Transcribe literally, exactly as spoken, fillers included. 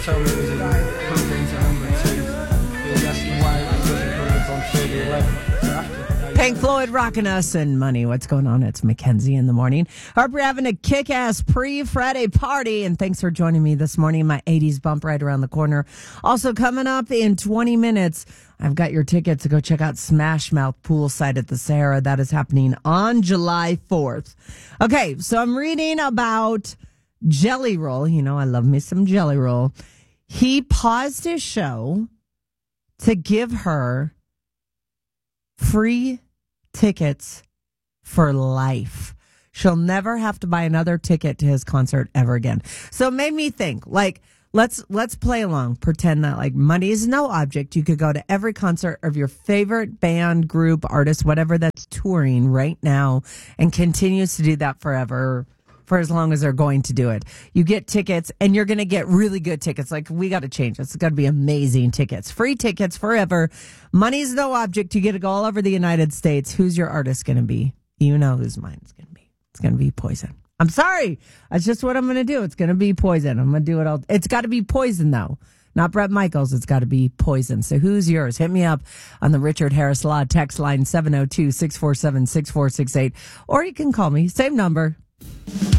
told me it was a campaign to number two. He was asking why it wasn't coming up on thirty eleven. So after, Pink Floyd rocking us and money. What's going on? It's Mackenzie in the morning. Hope you're having a kick-ass pre-Friday party, and thanks for joining me this morning. My eighties bump right around the corner. Also coming up in twenty minutes, I've got your tickets to go check out Smash Mouth Poolside at the Sahara. That is happening on July fourth. Okay, so I'm reading about Jelly Roll. You know, I love me some Jelly Roll. He paused his show to give her free tickets for life. She'll never have to buy another ticket to his concert ever again. So it made me think, like, let's let's play along. Pretend that like money is no object. You could go to every concert of your favorite band, group, artist, whatever that's touring right now and continues to do that forever, for as long as they're going to do it. You get tickets, and you're going to get really good tickets. Like, we got to change this. It's got to be amazing tickets. Free tickets forever. Money's no object. You get to go all over the United States. Who's your artist going to be? You know whose mine's going to be. It's going to be Poison. I'm sorry. That's just what I'm going to do. It's going to be Poison. I'm going to do it all. It's got to be Poison, though. Not Bret Michaels. It's got to be Poison. So who's yours? Hit me up on the Richard Harris Law text line seven oh two, six four seven, six four six eight. Or you can call me. Same number.